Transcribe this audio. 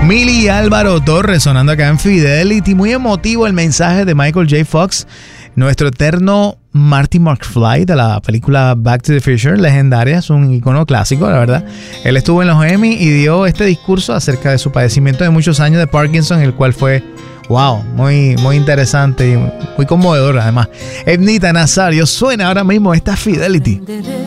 Mili y Álvaro Torres sonando acá en Fidelity. Muy emotivo el mensaje de Michael J. Fox, nuestro eterno Marty McFly de la película Back to the Future, legendaria, es un icono clásico, la verdad. Él estuvo en los Emmy y dio este discurso acerca de su padecimiento de muchos años de Parkinson, el cual fue, wow, muy, muy interesante y muy conmovedor además. Ednita Nazario suena ahora mismo esta Fidelity.